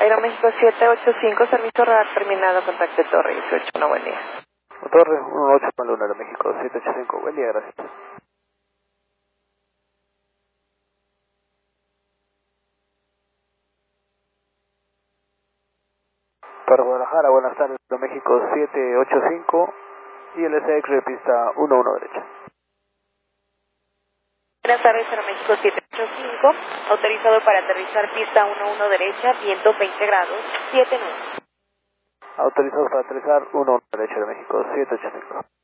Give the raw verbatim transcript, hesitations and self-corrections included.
Aeroméxico siete ocho cinco, servicio radar terminado, contacte Torre dieciocho, una buen día. Torre uno ocho con Luna, Aeroméxico siete ocho cinco, buen día, gracias. Torre Guadalajara, buenas tardes, Aeroméxico siete ocho cinco, I L C X pista uno uno derecha. Buenas tardes, Aeroméxico siete ocho cinco, autorizado para aterrizar pista uno uno derecha, viento veinte grados, siete nueve. Autorizado para aterrizar uno uno derecha, Aeroméxico siete ocho cinco.